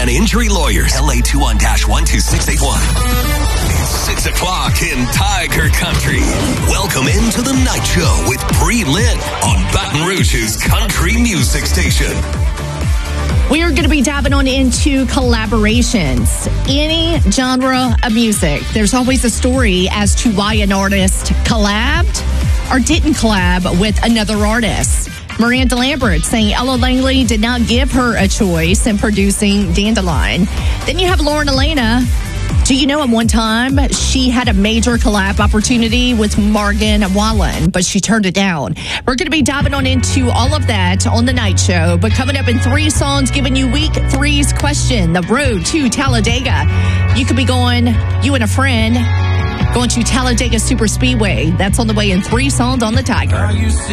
and injury lawyers. LA21-12681. It's 6 o'clock in Tiger Country. Welcome into the night show with Bree Lynn on Baton Rouge's country music station. We are going to be diving on into collaborations. Any genre of music, there's always a story as to why an artist collabed or didn't collab with another artist. Miranda Lambert saying Ella Langley did not give her a choice in producing Dandelion. Then you have Lauren Elena. Do you know at one time she had a major collab opportunity with Morgan Wallen, but she turned it down? We're going to be diving on into all of that on the night show. But coming up in 3 songs, giving you week 3's question, the road to Talladega. You could be going, you and a friend, going to Talladega Super Speedway. That's on the way in 3 songs on the Tiger.